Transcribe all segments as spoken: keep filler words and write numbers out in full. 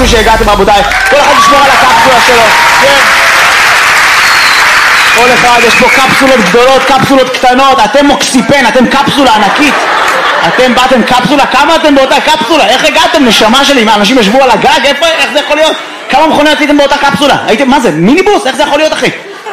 תגידו שהגעתם רבותיי. כל אחד ישמור על הקפסולה שלו. כן. כל אחד, יש פה קפסולות גדולות, קפסולות קטנות, אתם מוקסיפן, אתם קפסולה ענקית. אתם באתם קפסולה, כמה אתם באותה קפסולה? איך הגעתם? נשמה שלי, מה, אנשים ישבו על הגג? איפה, איך זה יכול להיות? כמה מכוניות הייתם באותה קפסולה? הייתם, מה זה, מיניבוס? איך זה יכול להיות, אחי?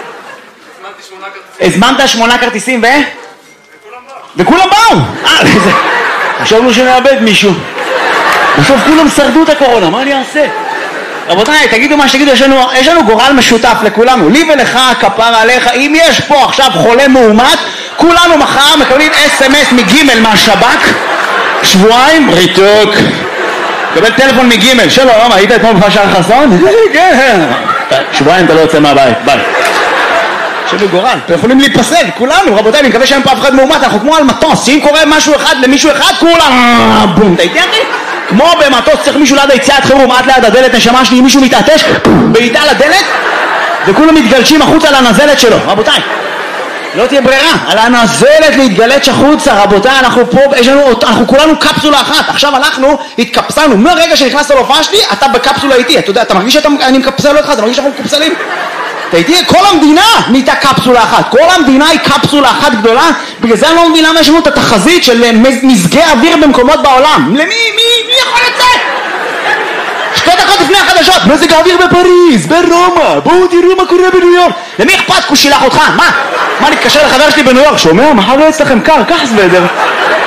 הזמנת שמונה כרטיסים ו... וכולם באו! אה, זה... חשבנו שנאבד מישהו. בסוף כולם שרדו את הקורונה, מה אני אעשה? רבותיי, תגידו מה שתגידו, יש לנו, יש לנו גורל משותף לכולנו, לי ולך, כפרה עליך. אם יש פה עכשיו חולה מאומת, כולנו מחר מקבלים אס אם אס מגימל מהשב"כ, שבועיים, ריתוק. קבל טלפון מגימל, שלום, היית אתמול בפשר חסון? כן, שבועיים אתה לא יוצא מהבית, ביי. שבו גורל, אתם יכולים להיפסל, כולנו, רבותיי, אני מקווה שאין פה אף אחד מאומת, אנחנו כמו על מטוס, שאם קורה משהו אחד למישהו אחד, כולם, בום, אתה איתי אחי? כמו במטוס צריך מישהו ליד היציאת חירום, עד ליד הדלת, נשמה שלי, אם מישהו מתעטש, בעיטה לדלת, וכולם מתגלשים החוצה על הנזלת שלו, רבותיי. לא תהיה ברירה, על הנזלת להתגלש החוצה, רבותיי, אנחנו פה, יש לנו, אנחנו כולנו קפסולה אחת, עכשיו הלכנו, התקפסלנו, מהרגע שנכנסת להופעה שלי, אתה בקפסולה איתי, אתה יודע, אתה מרגיש שאני מקפסל אותך, אתה מרגיש שאנחנו מקפסלים? אתה איתי, כל המדינה נהייתה קפסולה אחת, כל המדינה היא קפסולה אחת גדולה, בגלל זה אני לא מבין למה יש לנו את התחזית של מזגי אוויר במקומות בעולם. למי, מי, מי יכול לצאת? שתי דקות לפני החדשות, מזג האוויר בפריז, ברומא, בואו תראו מה קורה בניו יורק. למי אכפת? הוא שילח אותך, מה? מה, נתקשר לחבר שלי בניו יורק, שומע? מחר לא אצלכם קר, קח סוודר.